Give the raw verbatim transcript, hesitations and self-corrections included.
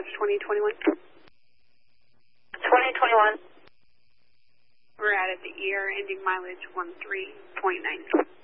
twenty twenty-one. twenty twenty-one. We're out at the E R ending mileage one three point nine.